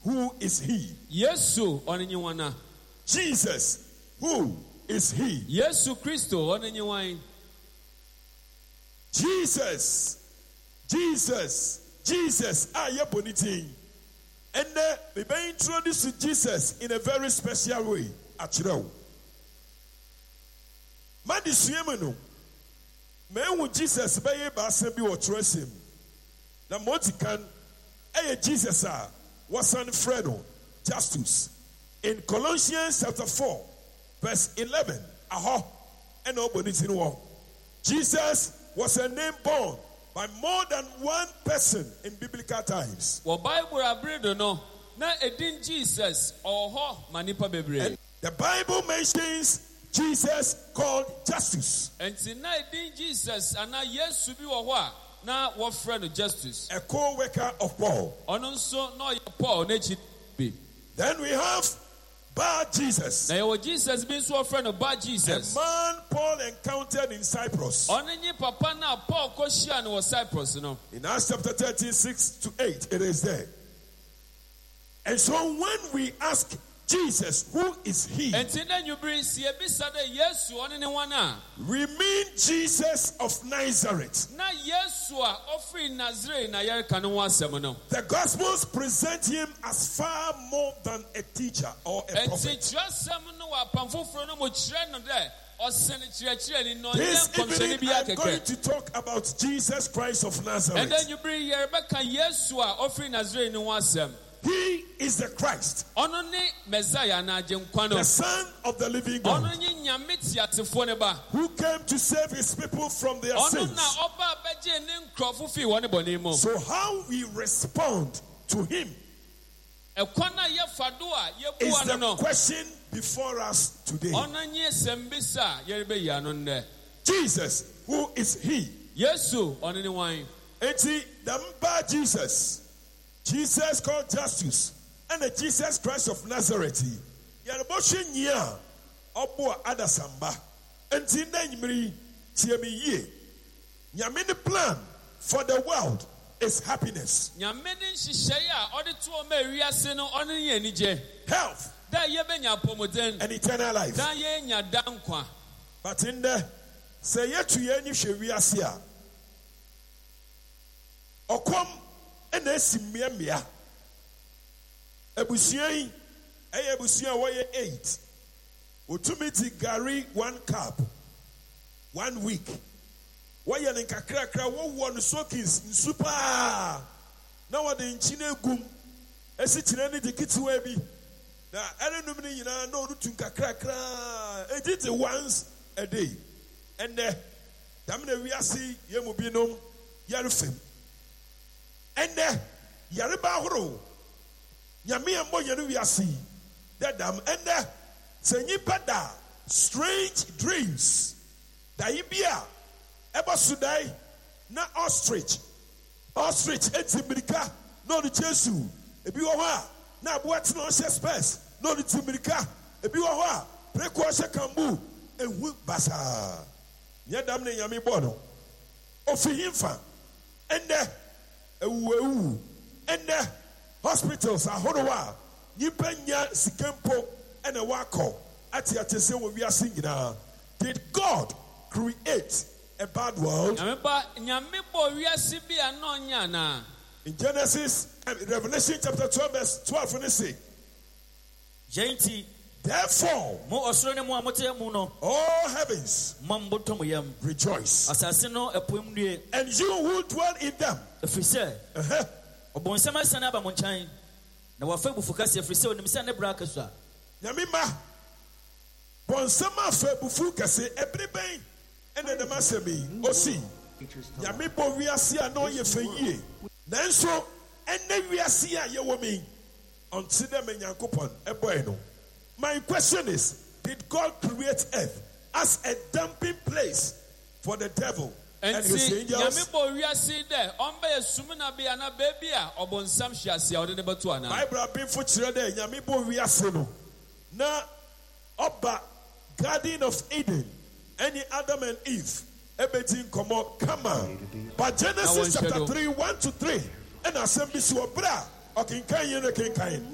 who is he? Yesu onenyiwana. Jesus, who is he? Yesu Kristo onenyiwan. Jesus. Aye bonitin. And we be introduced to Jesus in a very special way. Achiro. Madi suemeno. Me hu Jesus be ye ba asem bi wo trusem. Na motikan Jesus was on Fredo Justus in Colossians chapter 4 verse 11. And Jesus was a name born by more than one person in biblical times. Well, Bible abredo no na edin Jesus manipa bebre. And the Bible mentions Jesus called Justus. And na edin Jesus ana Yesu bi wo ho na what friend Justus, a co-worker of Paul. Paul. Then we have Bar Jesus. Now Jesus means a friend of Bar Jesus. A man Paul encountered in Cyprus. Papa na Paul Koshian was Cyprus, In Acts chapter 36-8, it is there. And so when we ask Jesus, who is he? We mean Jesus of Nazareth. The Gospels present him as far more than a teacher or a prophet. This evening I'm going to talk about Jesus Christ of Nazareth. He is the Christ, the Son of the living God, who came to save his people from their sins. So how we respond to him is the question before us today. Jesus, who is he? Jesus called Justus and the Jesus Christ of Nazareth. Yaraboshe nya obo adasamba. Enti na nyimri tiemi ye. Nyame plan for the world is happiness. Health and eternal life. But in the say yetu ye ni hwe wiase a okom and esimia ebusuai ebusuai woye 8 otumiti gari 1 cup 1 week woye nkakrakra wo no soakings super na wode nchine gum esi kire ni dikitiwa bi na erenum ni nyina na odutu nkakrakra edit once a day and damna wiase yemu binom yarefem and Yariba Horo Yami and Boyanu Yasi that dam and Senyipada strange dreams Daibia Eba Sudai na ostrich Etimirika no the Jesu Ebiwa na what no space no the Timirika Ebiwa Prequasha Kambu and Whoop Basa Yadamne Yami Bono Ofihimfa and and the hospitals are Honoa, Nipenya Sikempo, and a Wako. Atiatese we are singing. Did God create a bad world? In Genesis, Revelation chapter 12, verse 12, when they say, therefore, all heavens rejoice, and you who dwell in them. Yamima Bonsama Febufu Kase everybody and the Masemi Osi Yamibo Viasia no ye feye. Nanso and then we are seeing your woman on Sidem and Yankopon Eboeno. My question is, did God create earth as a dumping place for the devil and his angels? Bible been for children, Yamibo Viasino. Na Oba Garden of Eden, any Adam and Eve, everything come on. But Genesis chapter 3, 1-3, and assembly so bra, or Kinkayin.